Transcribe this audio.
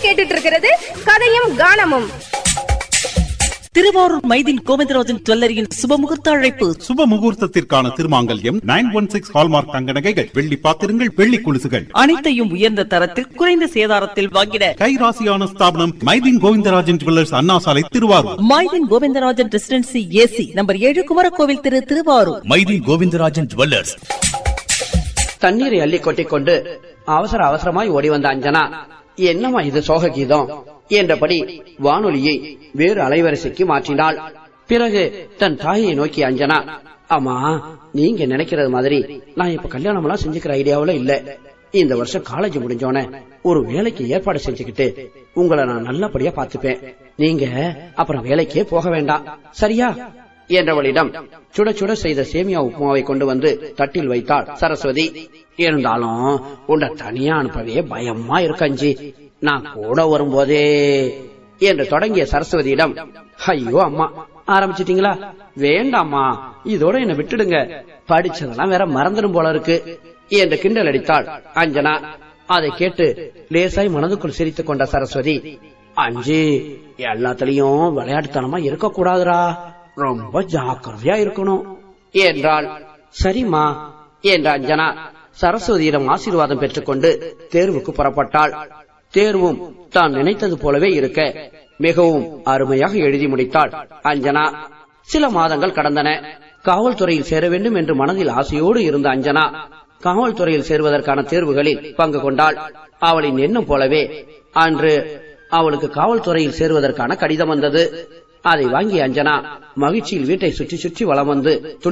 கேட்டுட்டு இருக்கிறது கதையும் கானமும். திருவாரூர் மைதின் கோவிந்தராஜன் ஜுவல்லரியின் சுபமுகூர்த்த அழைப்பு. சுப முகூர்த்தத்திற்கான திருமாங்கல்யம் 916 ஹால்மார்க் தங்க நகைகள், வெள்ளி பாத்திரங்கள், வெள்ளி குலுசுகள் அனைத்தையும் உயர்ந்த தரத்தில் குறைந்த சேதாரத்தில் வாங்கிட கைராசியான ஸ்தாபனம் மைதின் கோவிந்தராஜன் ஜுவல்லர்ஸ், அண்ணா சாலை, Thiruvarur. Mydeen Govindarajan residency AC number 7, Kumarakovil திரு, திருவாரூர். மைதின் கோவிந்தராஜன் ஜுவல்லர்ஸ். தண்ணீரை அள்ளி கொட்டிக்கொண்டு அவசரமாய் ஓடி வந்த அஞ்சனா, என்னமா இது சோக கீதம் என்றபடி வானொலியை வேறு அலைவரிசைக்கு மாற்றினாள். பிறகு தன் தாயை நோக்கி அஞ்சனா, அம்மா, நீங்க நினைக்கிறது மாதிரி நான் இப்ப கல்யாணம் எல்லாம் செஞ்சுக்கிற ஐடியாவில இல்ல. இந்த வருஷம் காலேஜ் முடிஞ்சோன ஒரு வேலைக்கு ஏற்பாடு செஞ்சுக்கிட்டு உங்களை நான் நல்லபடியா பாத்துப்பேன். நீங்க அப்புறம் வேலைக்கே போக வேண்டாம், சரியா என்றவளிடம் சுட சுட செய்த சேமியா உப்புமாவை கொண்டு வந்து தட்டில் வைத்தாள் சரஸ்வதி. இருந்தாலும் உன்னை தனியா அனுப்பவே பயமா இருக்கஞ்சி, நான் கூட வரும்போதே என்று தொடங்கிய சரஸ்வதியிடம், ஐயோ அம்மா, ஆரம்பிச்சிட்டீங்களா? வேண்டாம்மா, இதோட என்ன விட்டுடுங்க, படிச்சதெல்லாம் வேற மறந்துடும் போல இருக்கு என்று கிண்டல் அடித்தாள் அஞ்சனா. அதை கேட்டு லேசாய் மனதுக்குள் சிரித்துக் கொண்ட சரஸ்வதி, அஞ்சு, எல்லாத்திலையும் விளையாட்டுத்தனமா இருக்க கூடாதுரா, ரொம்ப ஜாக்கிரதையா இருக்கணும் என்றாள். சரிம்மா என்ற அஞ்சனா சரஸ்வதியிடம் ஆசீர்வாதம் பெற்றுக்கொண்டு தேர்வுக்கு புறப்பட்டாள். தேர்வும் தான் நினைத்தது போலவே இருக்க மிகவும் அருமையாக எழுதி முடித்தாள் அஞ்சனா. சில மாதங்கள் கடந்தன. காவல்துறையில் சேர வேண்டும் என்று மனதில் ஆசையோடு இருந்த அஞ்சனா காவல்துறையில் சேர்வதற்கான தேர்வுகளில் பங்கு கொண்டாள். அவளின் எண்ணம் போலவே அன்று அவளுக்கு காவல்துறையில் சேருவதற்கான கடிதம் வந்தது. அதை வாங்கி அஞ்சனா மகிழ்ச்சியில் வீட்டை சுற்றி சுற்றி வலம் வந்து